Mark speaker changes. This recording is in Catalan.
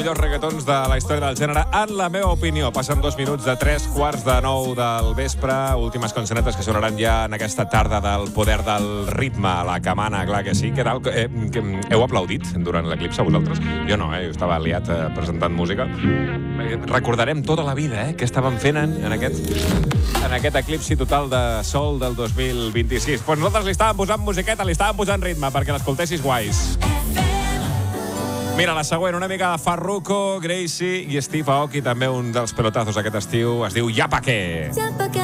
Speaker 1: Millors reggaetons de la història del gènere, en la meva opinió. Passen 2 minuts de 3:45 del vespre. Últimes cançonetes que sonaran ja en aquesta tarda del poder del ritme. La camana, clar que sí. Què tal? Heu aplaudit durant l'eclipse, vosaltres? Jo no, jo estava liat presentant música. Recordarem tota la vida, què estaven fent en aquest eclipsi total de sol del 2026. Doncs nosaltres li estàvem posant musiqueta, li estàvem posant ritme perquè l'escoltessis guais. Mira, la següent, una mica de Farruko, Gracie i Steve Aoki, també un dels pelotazos aquest estiu, es diu Ja Pa' Què.